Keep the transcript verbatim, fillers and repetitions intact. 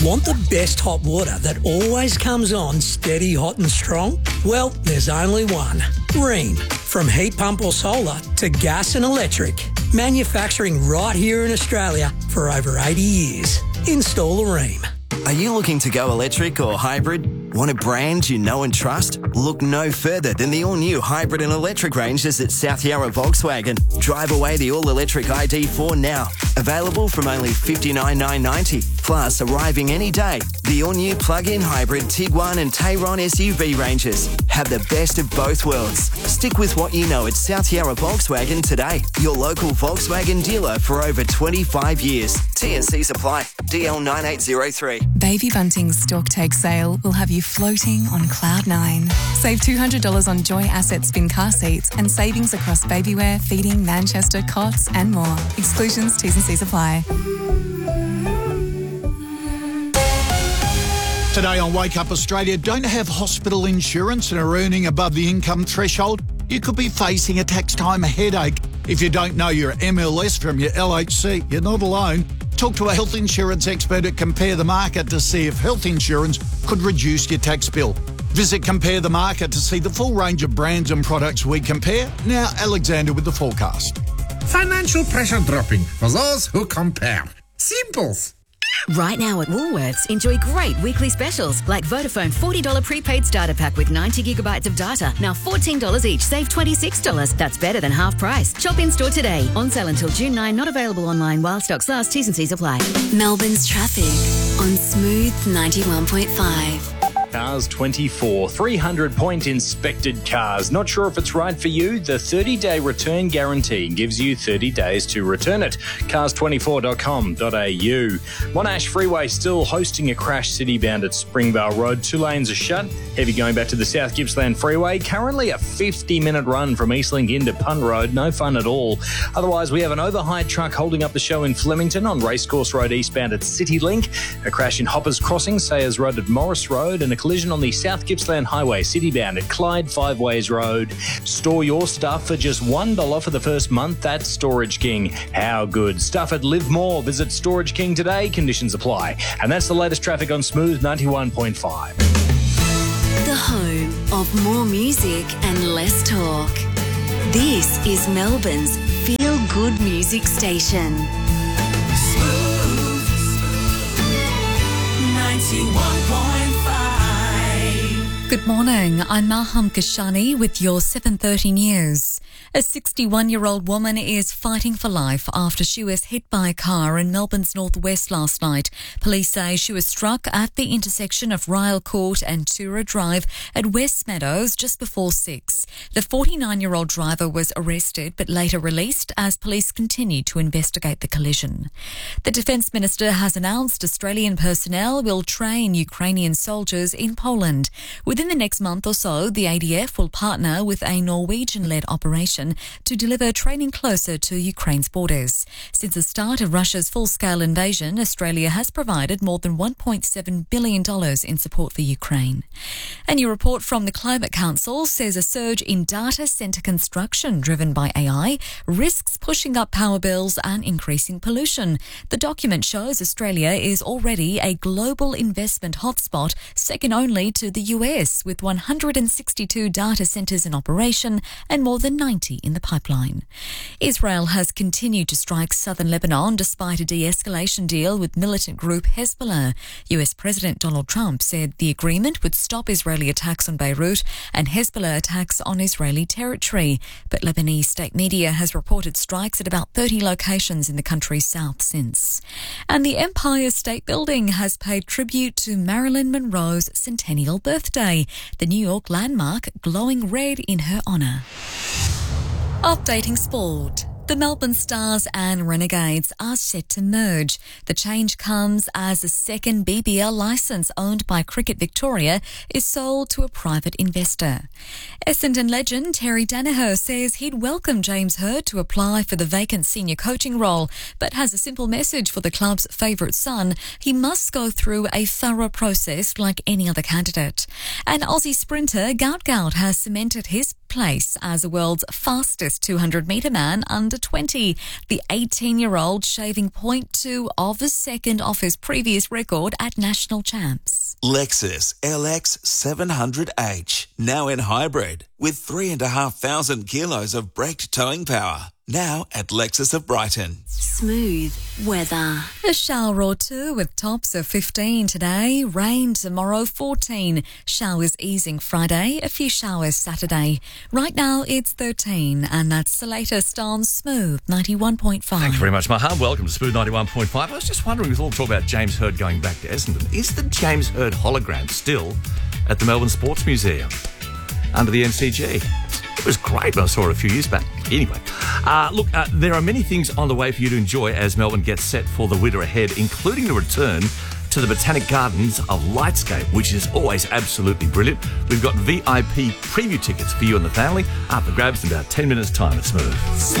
Want the best hot water that always comes on steady, hot and strong? Well, there's only one. Rheem. From heat pump or solar to gas and electric. Manufacturing right here in Australia for over eighty years. Install a Rheem. Are you looking to go electric or hybrid? Want a brand you know and trust? Look no further than the all-new hybrid and electric ranges at South Yarra Volkswagen. Drive away the all-electric I D four now. Available from only fifty-nine thousand nine hundred ninety dollars. Plus, arriving any day, the all-new plug-in hybrid Tiguan and Tayron S U V ranges. Have the best of both worlds. Stick with what you know at South Yarra Volkswagen today. Your local Volkswagen dealer for over twenty-five years. T and C's apply. D L nine eight zero three. Baby Bunting's Stocktake sale will have you floating on cloud nine. Save two hundred dollars on Joy Asset Spin car seats and savings across babywear, feeding, Manchester, cots and more. Exclusions, T's and C's apply. Today on Wake Up Australia, don't have hospital insurance and are earning above the income threshold? You could be facing a tax time headache. If you don't know your M L S from your L H C, you're not alone. Talk to a health insurance expert at Compare the Market to see if health insurance could reduce your tax bill. Visit Compare the Market to see the full range of brands and products we compare. Now, Alexander with the forecast. Financial pressure dropping for those who compare. Simples. Right now at Woolworths, enjoy great weekly specials like Vodafone forty dollars prepaid starter pack with ninety gigabytes of data. Now fourteen dollars each, save twenty-six dollars. That's better than half price. Shop in store today. On sale until June ninth, not available online while stocks last. T's and C's apply. Melbourne's traffic on Smooth ninety-one point five. Cars twenty-four, three hundred point inspected cars. Not sure if it's right for you? The thirty-day return guarantee gives you thirty days to return it. cars twenty-four dot com dot a u. Monash Freeway still hosting a crash city-bound at Springvale Road. Two lanes are shut. Heavy going back to the South Gippsland Freeway. Currently a fifty-minute run from Eastlink into Punt Road. No fun at all. Otherwise, we have an overheight truck holding up the show in Flemington on Racecourse Road eastbound at CityLink. A crash in Hoppers Crossing, Sayers Road at Morris Road, and a collision on the South Gippsland Highway citybound at Clyde Five Ways Road. Store your stuff for just one dollar for the first month at Storage King. How good. Stuff at Live More. Visit Storage King today. Conditions apply. And that's the latest traffic on Smooth ninety-one point five. The home of more music and less talk. This is Melbourne's feel-good music station. Smooth ninety-one point five. Good morning, I'm Maham Kashani with your seven thirty news. A sixty-one-year-old woman is fighting for life after she was hit by a car in Melbourne's northwest last night. Police say she was struck at the intersection of Ryle Court and Tura Drive at West Meadows just before six. The forty-nine-year-old driver was arrested but later released as police continued to investigate the collision. The Defence Minister has announced Australian personnel will train Ukrainian soldiers in Poland. Within the next month or so, the A D F will partner with a Norwegian-led operation to deliver training closer to Ukraine's borders. Since the start of Russia's full-scale invasion, Australia has provided more than one point seven billion dollars in support for Ukraine. A new report from the Climate Council says a surge in data centre construction driven by A I risks pushing up power bills and increasing pollution. The document shows Australia is already a global investment hotspot, second only to the U S, with one hundred sixty-two data centres in operation and more than ninety in the pipeline. Israel has continued to strike southern Lebanon despite a de-escalation deal with militant group Hezbollah. U S President Donald Trump said the agreement would stop Israeli attacks on Beirut and Hezbollah attacks on Israeli territory. But Lebanese state media has reported strikes at about thirty locations in the country's south since. And the Empire State Building has paid tribute to Marilyn Monroe's centennial birthday, the New York landmark glowing red in her honour. Updating sport. The Melbourne Stars and Renegades are set to merge. The change comes as the second B B L licence owned by Cricket Victoria is sold to a private investor. Essendon legend Terry Danaher says he'd welcome James Hird to apply for the vacant senior coaching role, but has a simple message for the club's favourite son. He must go through a thorough process like any other candidate. And Aussie sprinter Gout Gout has cemented his place as the world's fastest two hundred metre man under twenty. The eighteen-year-old shaving zero point two of a second off his previous record at national champs. Lexus L X seven hundred H, now in hybrid, with three and a half thousand kilos of braked towing power. Now at Lexus of Brighton. Smooth weather. A shower or two with tops of fifteen today. Rain tomorrow, fourteen. Showers easing Friday. A few showers Saturday. Right now it's thirteen, and that's the latest on Smooth ninety-one point five. Thanks very much, Maham. Welcome to Smooth ninety-one point five. I was just wondering, with all the talk about James Hird going back to Essendon, is the James Hird hologram still at the Melbourne Sports Museum under the M C G? It was great when I saw it a few years back. Anyway, uh, look, uh, there are many things on the way for you to enjoy as Melbourne gets set for the winter ahead, including the return to the Botanic Gardens of Lightscape, which is always absolutely brilliant. We've got V I P preview tickets for you and the family up for grabs in about ten minutes' time at Smooth.